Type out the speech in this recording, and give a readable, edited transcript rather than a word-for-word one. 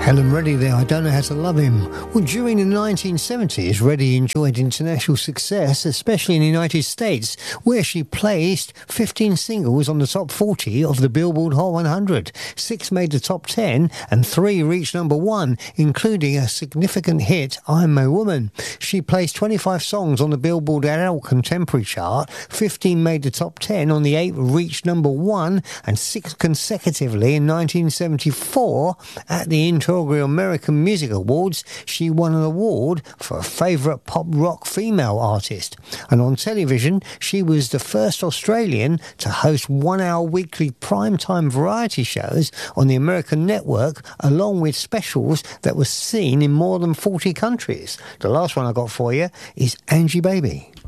Helen Reddy there, I Don't Know How to Love Him. Well, during the 1970s, Reddy enjoyed international success, especially in the United States, where she placed 15 singles on the top 40 of the Billboard Hot 100. 6 made the top 10 and 3 reached number 1, including a significant hit, I'm a Woman. She placed 25 songs on the Billboard Adult Contemporary chart, 15 made the top 10, on the 8 reached number 1, and 6 consecutively in 1974 at the Inaugural American Music Awards. She won an award for a favourite pop rock female artist. And on television, she was the first Australian to host 1-hour weekly primetime variety shows on the American network, along with specials that were seen in more than 40 countries. The last one I got for you is Angie Baby.